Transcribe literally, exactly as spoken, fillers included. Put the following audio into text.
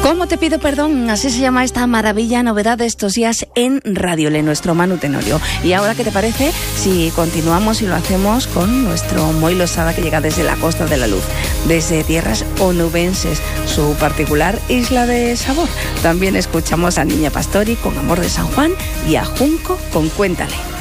¿Cómo te pido perdón? Así se llama esta maravilla novedad de estos días en Radio Le, nuestro Manu Tenorio. Y ahora, ¿qué te parece si continuamos y lo hacemos con nuestro Moi Losada, que llega desde la Costa de la Luz, desde tierras onubenses, su particular isla de sabor? También escuchamos a Niña Pastori con Amor de San Juan y a Junco con Cuéntale.